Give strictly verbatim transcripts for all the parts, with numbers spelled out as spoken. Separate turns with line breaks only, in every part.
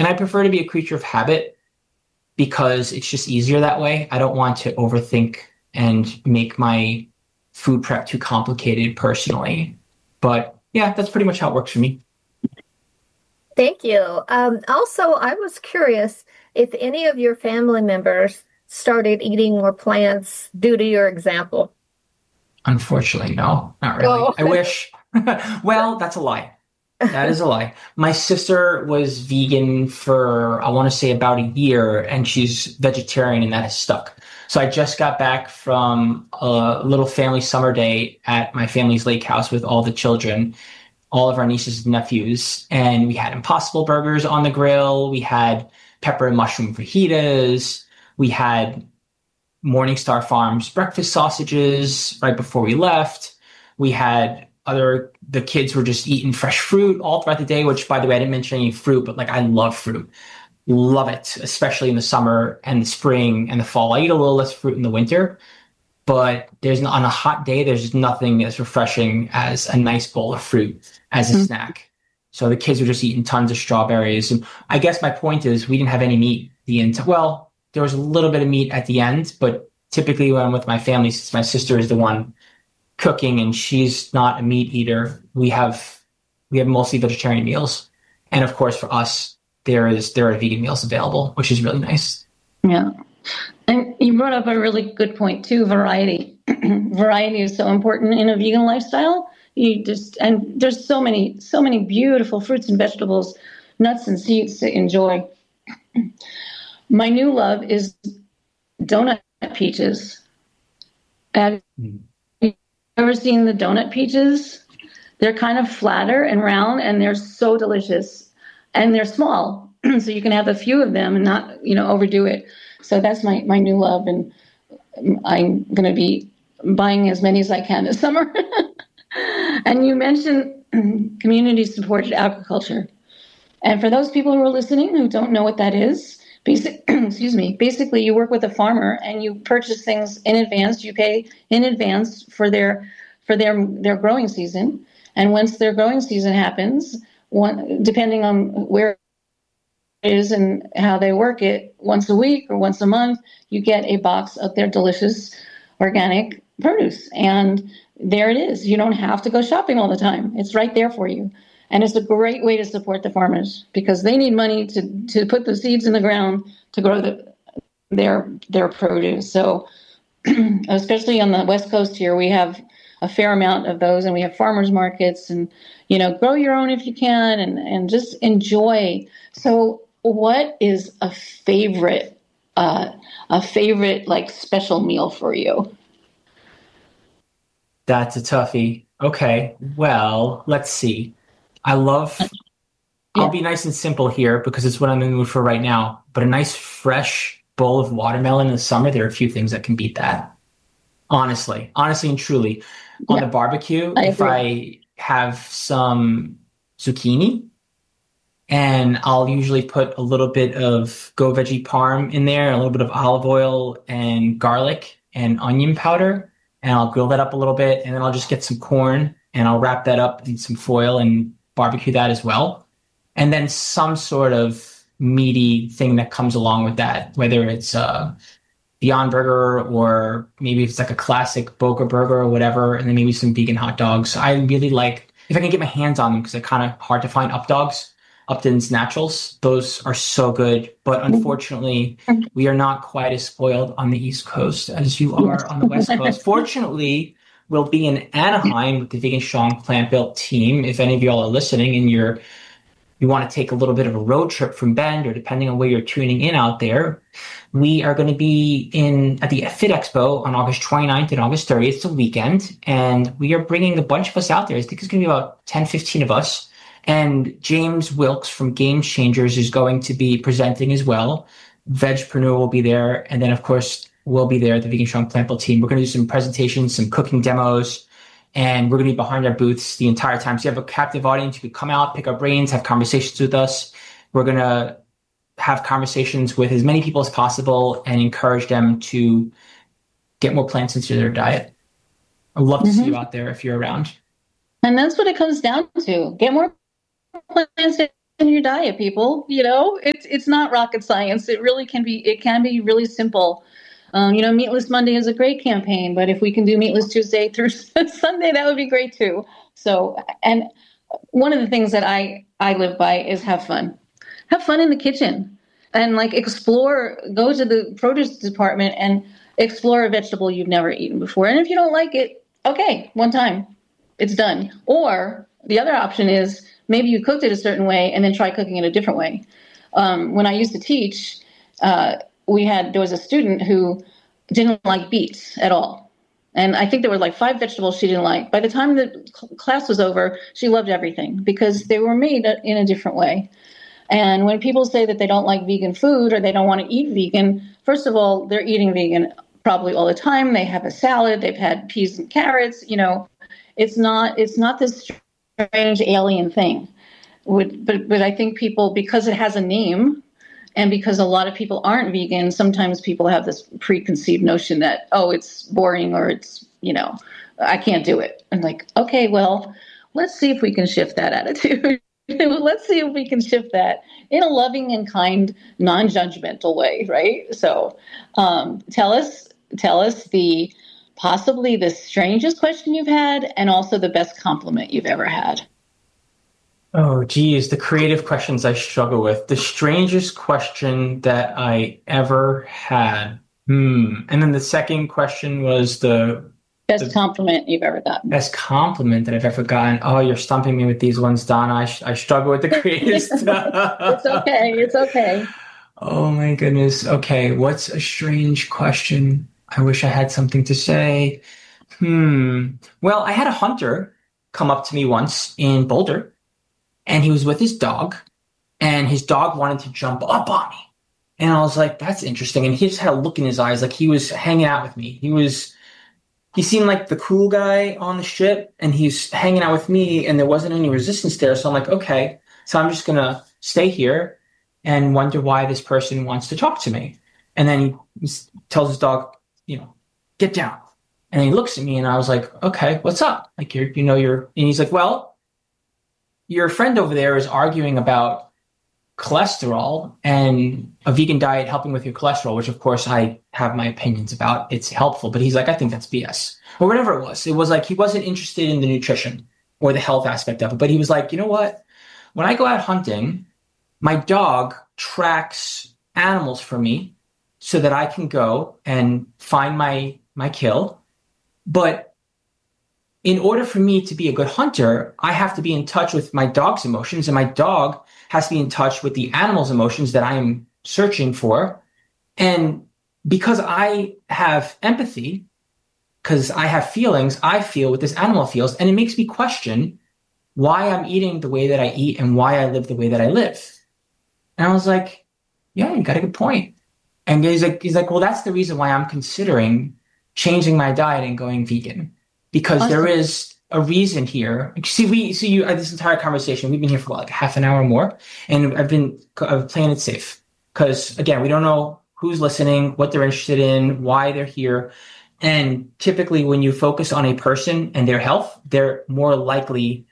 And I prefer to be a creature of habit because it's just easier that way. I don't want to overthink and make my food prep too complicated personally. But yeah, that's pretty much how it works for me.
Thank you. Um, also, I was curious if any of your family members started eating more plants due to your example.
Unfortunately, no, not really.
Oh,
I wish. Well, that's a lie. That is a lie. My sister was vegan for, I want to say, about a year, and she's vegetarian, and that has stuck. So I just got back from a little family summer day at my family's lake house with all the children, all of our nieces and nephews, and we had Impossible Burgers on the grill. We had pepper and mushroom fajitas. We had Morningstar Farms breakfast sausages right before we left. We had other, the kids were just eating fresh fruit all throughout the day, which, by the way, I didn't mention any fruit, but like I love fruit. Love it, especially in the summer and the spring and the fall. I eat a little less fruit in the winter, but there's on a hot day, there's just nothing as refreshing as a nice bowl of fruit as a
mm,
snack. So the kids were just eating tons of strawberries. And I guess my point is we didn't have any meat the entire, well, there was a little bit of meat at the end, but typically when I'm with my family, since my sister is the one cooking and she's not a meat eater, we have we have mostly vegetarian meals. And of course for us, there is there are vegan meals available, which is really nice.
Yeah. And you brought up a really good point too, variety. Variety is so important in a vegan lifestyle. You just and there's so many, so many beautiful fruits and vegetables, nuts and seeds to enjoy. My new love is donut peaches. Have you ever seen the donut peaches? They're kind of flatter and round, and they're so delicious. And they're small, so you can have a few of them and not, you know, overdo it. So that's my, my new love, and I'm going to be buying as many as I can this summer. And you mentioned community-supported agriculture. And for those people who are listening who don't know what that is, basic, excuse me, basically you work with a farmer and you purchase things in advance. You pay in advance for their for their their growing season. And once their growing season happens, one, depending on where it is and how they work it, once a week or once a month, you get a box of their delicious organic produce. And there it is. You don't have to go shopping all the time. It's right there for you. And it's a great way to support the farmers because they need money to, to put the seeds in the ground to grow the, their their produce. So especially on the West Coast here, we have a fair amount of those, and we have farmers markets, and, you know, grow your own if you can, and, and just enjoy. So what is a favorite, uh, a favorite like special meal for you?
That's a toughie. Okay, well, let's see. I love, I'll
Yeah.
be nice and simple here because it's what I'm in the mood for right now, but a nice fresh bowl of watermelon in the summer, there are a few things that can beat that. Honestly, honestly and truly. On the
Yeah,
barbecue,
I
if
agree.
I have some zucchini, and I'll usually put a little bit of Go Veggie Parm in there, a little bit of olive oil and garlic and onion powder, and I'll grill that up a little bit, and then I'll just get some corn and I'll wrap that up in some foil and barbecue that as well. And then some sort of meaty thing that comes along with that, whether it's uh, Beyond Burger or maybe it's like a classic Boca Burger or whatever, and then maybe some vegan hot dogs. I really like, if I can get my hands on them, because they're kind of hard to find, Up Dogs, Upton's Naturals. Those are so good. But unfortunately, we are not quite as spoiled on the East Coast as you are on the West Coast. Fortunately, we'll be in Anaheim with the Vegan Strong Plant Built team. If any of y'all are listening and you're you want to take a little bit of a road trip from Bend, or depending on where you're tuning in out there, we are going to be in at the Fit Expo on August twenty-ninth and August thirtieth. It's a weekend, and we are bringing a bunch of us out there. I think it's going to be about ten, fifteen of us. And James Wilkes from Game Changers is going to be presenting as well. Vegpreneur will be there. And then, of course, we'll be there, the Vegan Strong Plant Built team. We're going to do some presentations, some cooking demos, and we're going to be behind our booths the entire time. So you have a captive audience. You could come out, pick our brains, have conversations with us. We're going to have conversations with as many people as possible and encourage them to get more plants into their diet. I'd love to see
hmm
you out there if you're around.
And that's what it comes down to. Get more plants in your diet, people. You know, it's it's not rocket science. It really can be. It can be really simple. Um, you know, Meatless Monday is a great campaign, but if we can do Meatless Tuesday through Sunday, that would be great too. So, and one of the things that I I live by is have fun, have fun in the kitchen, and like explore. Go to the produce department and explore a vegetable you've never eaten before. And if you don't like it, okay, one time, it's done. Or the other option is maybe you cooked it a certain way and then try cooking it a different way. Um, when I used to teach, uh, we had, there was a student who didn't like beets at all. And I think there were like five vegetables she didn't like. By the time the cl- class was over, she loved everything because they were made in a different way. And when people say that they don't like vegan food or they don't want to eat vegan, first of all, they're eating vegan probably all the time. They have a salad, they've had peas and carrots, you know, it's not, it's not this strange alien thing. Would, but, but I think people, because it has a name, and because a lot of people aren't vegan, sometimes people have this preconceived notion that, oh, it's boring or it's, you know, I can't do it. I'm like, okay, well, let's see if we can shift that attitude. Let's see if we can shift that in a loving and kind, non-judgmental way, right? So um, tell us, tell us the possibly the strangest question you've had and also the best compliment you've ever had.
Oh, geez, the creative questions I struggle with. The strangest question that I ever had. Hmm. And then the second question was the
best
the
compliment you've ever gotten.
Best compliment that I've ever gotten. Oh, you're stumping me with these ones, Donna. I, I struggle with the creative stuff.
It's okay. It's okay.
Oh, my goodness. Okay, what's a strange question? I wish I had something to say. Hmm. Well, I had a hunter come up to me once in Boulder. And he was with his dog, and his dog wanted to jump up on me. And I was like, that's interesting. And he just had a look in his eyes like he was hanging out with me. He was, he seemed like the cool guy on the ship, and he's hanging out with me, and there wasn't any resistance there. So I'm like, okay, so I'm just going to stay here and wonder why this person wants to talk to me. And then he tells his dog, you know, get down. And he looks at me, and I was like, okay, what's up? Like, you're, you know, you're, and he's like, well, your friend over there is arguing about cholesterol and a vegan diet helping with your cholesterol, which of course I have my opinions about. It's helpful, but he's like, I think that's B S or whatever it was. It was like, he wasn't interested in the nutrition or the health aspect of it, but he was like, you know what? When I go out hunting, my dog tracks animals for me so that I can go and find my, my kill. But in order for me to be a good hunter, I have to be in touch with my dog's emotions, and my dog has to be in touch with the animal's emotions that I am searching for. And because I have empathy, because I have feelings, I feel what this animal feels, and it makes me question why I'm eating the way that I eat and why I live the way that I live. And I was like, yeah, you got a good point. And he's like, he's like, well, that's the reason why I'm considering changing my diet and going vegan. Because awesome. There is a reason here. See, we see you uh, this entire conversation. We've been here for what, like half an hour or more, and I've been uh, playing it safe because again, we don't know who's listening, what they're interested in, why they're here, and typically, when you focus on a person and their health, they're more likely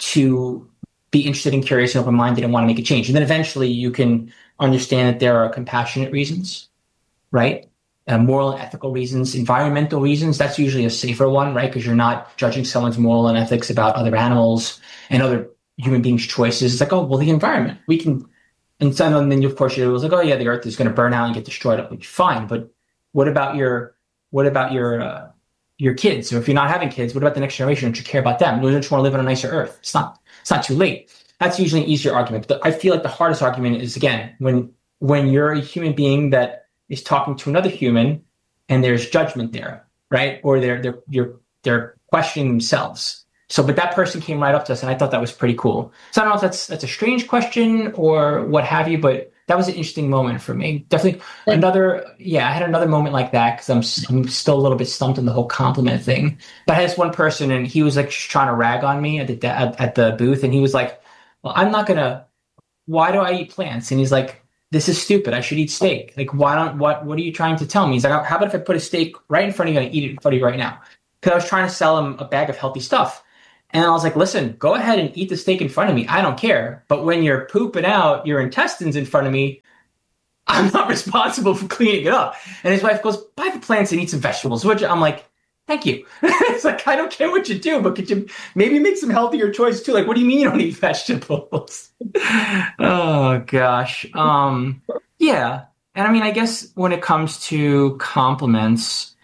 to be interested and curious and open-minded and want to make a change. And then eventually, you can understand that there are compassionate reasons, right? Uh, moral and ethical reasons, environmental reasons, that's usually a safer one, right? Because you're not judging someone's moral and ethics about other animals and other human beings' choices. It's like, oh, well, the environment, we can, and so, and then of course it was like, oh yeah, the earth is going to burn out and get destroyed. Like, fine, but what about your, what about your, uh, your kids? Or if you're not having kids, what about the next generation? Don't you care about them? Don't you want to live on a nicer earth? It's not, it's not too late. That's usually an easier argument. But I feel like the hardest argument is, again, when, when you're a human being that is talking to another human and there's judgment there, right? Or they're, they're, you're, they're questioning themselves. So, but that person came right up to us and I thought that was pretty cool. So I don't know if that's, that's a strange question or what have you, but that was an interesting moment for me. Definitely another, yeah, I had another moment like that because I'm, I'm still a little bit stumped on the whole compliment thing. But I had this one person and he was like just trying to rag on me at the, at, at the booth. And he was like, well, I'm not going to, why do I eat plants? And he's like, this is stupid. I should eat steak. Like, why don't, what, what are you trying to tell me? He's like, how about if I put a steak right in front of you and eat it in front of you right now? Because I was trying to sell him a bag of healthy stuff. And I was like, listen, go ahead and eat the steak in front of me. I don't care. But when you're pooping out your intestines in front of me, I'm not responsible for cleaning it up. And his wife goes, buy the plants and eat some vegetables, which I'm like, thank you. It's like, I don't care what you do, but could you maybe make some healthier choices too? Like, what do you mean you don't eat vegetables? Oh, gosh. Um, yeah. And I mean, I guess when it comes to compliments,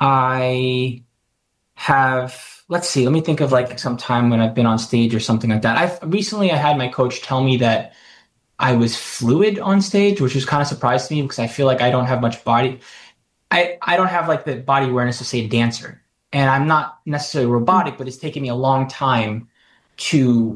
I have, let's see, let me think of like some time when I've been on stage or something like that. I've recently, I had my coach tell me that I was fluid on stage, which was kind of surprised to me because I feel like I don't have much body. I, I don't have like the body awareness to say dancer, and I'm not necessarily robotic, but it's taken me a long time to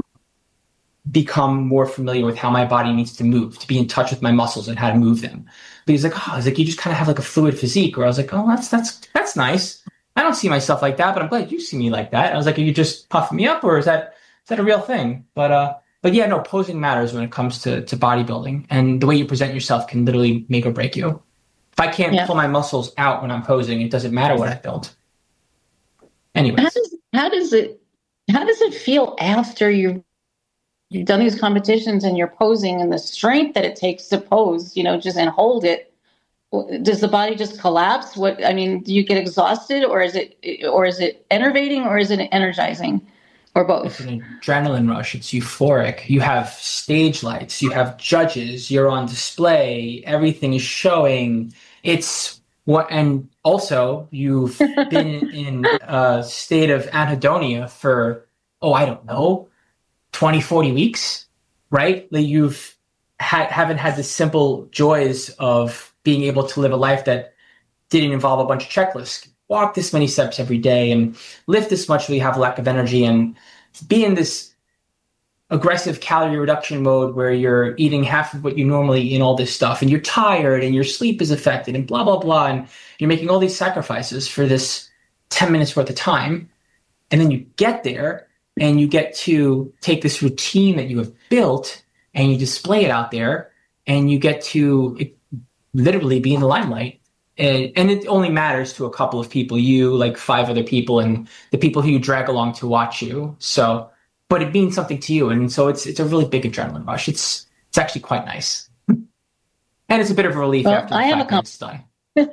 become more familiar with how my body needs to move, to be in touch with my muscles and how to move them. But he's like, oh, I was like, you just kind of have like a fluid physique. Or I was like, oh, that's, that's, that's nice. I don't see myself like that, but I'm glad you see me like that. I was like, are you just puffing me up, or is that, is that a real thing? But, uh, but yeah, no, posing matters when it comes to, to bodybuilding, and the way you present yourself can literally make or break you. If I can't yeah. pull my muscles out when I'm posing, it doesn't matter what I build. Anyways.
How does, how does it, how does it feel after you've, you've done these competitions and you're posing, and the strength that it takes to pose, you know, just and hold it? Does the body just collapse? What, I mean, do you get exhausted, or is it, or is it enervating, or is it energizing, or both?
It's an adrenaline rush. It's euphoric. You have stage lights. You have judges. You're on display. Everything is showing. It's what, and also you've been in a state of anhedonia for, oh, I don't know, twenty, forty weeks, right? That you've ha- haven't had the simple joys of being able to live a life that didn't involve a bunch of checklists. Walk this many steps every day and lift this much when you have lack of energy, and be in this aggressive calorie reduction mode where you're eating half of what you normally eat and all this stuff, and you're tired and your sleep is affected and blah, blah, blah. And you're making all these sacrifices for this ten minutes worth of time. And then you get there and you get to take this routine that you have built and you display it out there, and you get to it, literally be in the limelight. And, and it only matters to a couple of people, you, like five other people, and the people who you drag along to watch you. So, but it means something to you. And so it's, it's a really big adrenaline rush. It's, it's actually quite nice. And it's a bit of a relief well, after the I fact have a comp- it's done.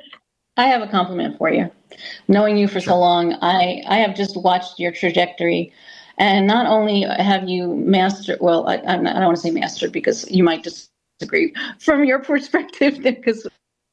I have a compliment for you. Knowing you for sure. so long, I, I have just watched your trajectory. And not only have you mastered, well, I, I don't want to say mastered because you might disagree from your perspective, because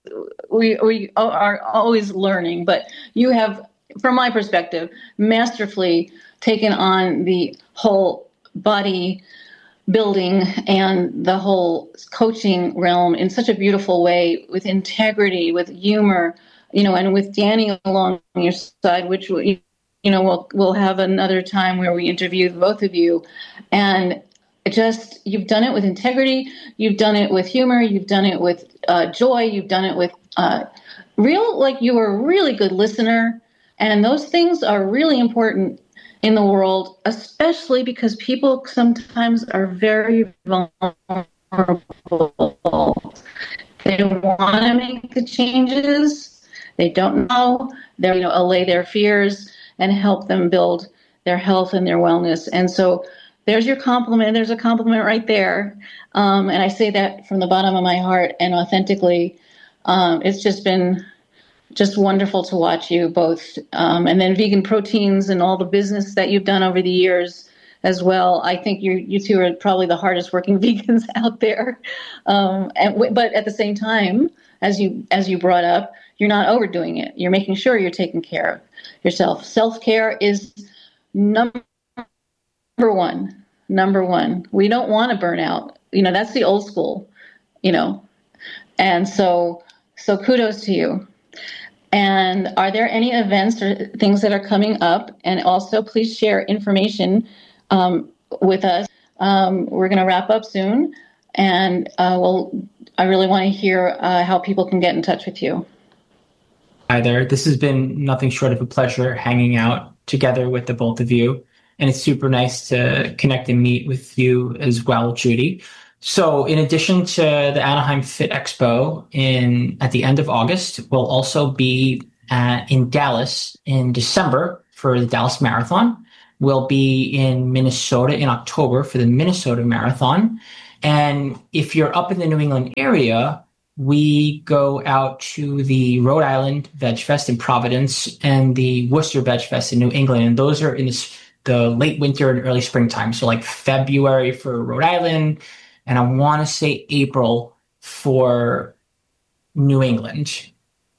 we we are always learning, but you have, from my perspective, masterfully taken on the whole body building and the whole coaching realm in such a beautiful way, with integrity, with humor, you know, and with Danny along your side, which, you know, we'll, we'll have another time where we interview both of you. And just, you've done it with integrity, you've done it with humor, you've done it with uh, joy, you've done it with uh, real, like you are a really good listener. And those things are really important in the world, especially because people sometimes are very vulnerable. They want to make the changes. They don't know. They're, you know, allay their fears and help them build their health and their wellness. And so there's your compliment. There's a compliment right there. Um, and I say that from the bottom of my heart and authentically. Um, it's just been just wonderful to watch you both. Um, and then vegan proteins and all the business that you've done over the years as well. I think you you two are probably the hardest working vegans out there. Um, and w- but at the same time, as you as you brought up, you're not overdoing it. You're making sure you're taking care of yourself. Self-care is number one. Number one. We don't want to burn out. You know, that's the old school, you know. And so so kudos to you. And are there any events or things that are coming up? And also, please share information um, with us. Um, we're going to wrap up soon, and uh, well, I really want to hear uh, how people can get in touch with you.
Hi there. This has been nothing short of a pleasure hanging out together with the both of you, and it's super nice to connect and meet with you as well, Judy. So in addition to the Anaheim Fit Expo in at the end of August, we'll also be at, in Dallas in December for the Dallas Marathon. will be in Minnesota in October for the Minnesota Marathon. And if you're up in the New England area, we go out to the Rhode Island Veg Fest in Providence and the Worcester Veg Fest in New England. And those are in the, the late winter and early springtime. So like February for Rhode Island, and I want to say April for New England.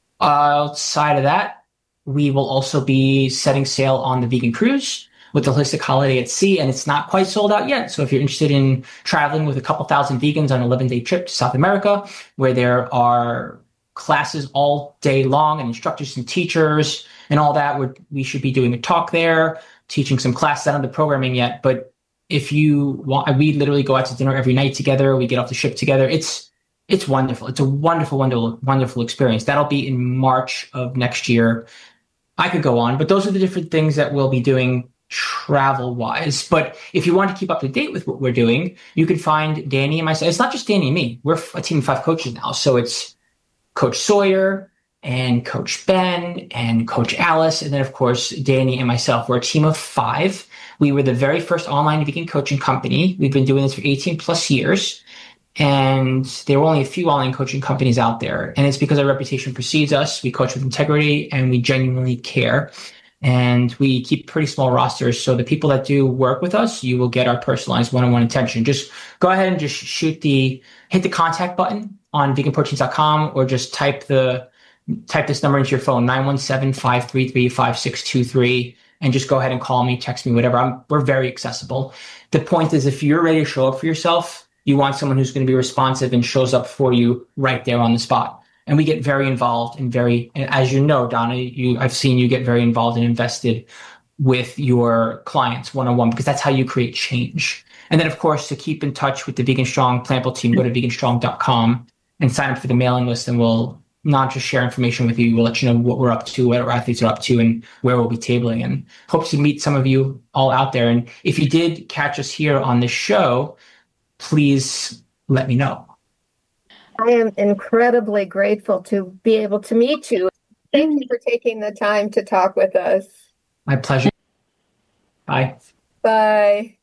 Outside of that, we will also be setting sail on the Vegan Cruise with the Holistic Holiday at Sea, and it's not quite sold out yet. So if you're interested in traveling with a couple thousand vegans on an eleven-day trip to South America, where there are classes all day long and instructors and teachers and all that, we're, we should be doing a talk there, teaching some classes. I don't know the programming yet, but if you want, we literally go out to dinner every night together. We get off the ship together. It's it's wonderful. It's a wonderful, wonderful, wonderful experience. That'll be in March of next year. I could go on, but those are the different things that we'll be doing travel wise. But if you want to keep up to date with what we're doing, you can find Danny and myself. It's not just Danny and me. We're a team of five coaches now. So it's Coach Sawyer and Coach Ben and Coach Alice. And then of course, Danny and myself. We're a team of five. We were the very first online vegan coaching company. We've been doing this for eighteen plus years. And there were only a few online coaching companies out there. And it's because our reputation precedes us. We coach with integrity and we genuinely care. And we keep pretty small rosters. So the people that do work with us, you will get our personalized one-on-one attention. Just go ahead and just shoot the, hit the contact button on vegan proteins dot com or just type the, type this number into your phone, nine one seven, five three three, five six two three, and just go ahead and call me, text me, whatever. I'm, we're very accessible. The point is, if you're ready to show up for yourself, you want someone who's going to be responsive and shows up for you right there on the spot. And we get very involved and very, as you know, Donna, you, I've seen you get very involved and invested with your clients one-on-one, because that's how you create change. And then, of course, to keep in touch with the Vegan Strong Planable team, go to vegan strong dot com and sign up for the mailing list, and we'll not just share information with you, we'll let you know what we're up to, what our athletes are up to, and where we'll be tabling. And hope to meet some of you all out there. And if you did catch us here on this show, please let me know.
I am incredibly grateful to be able to meet you. Thank you for taking the time to talk with us.
My pleasure. Bye.
Bye.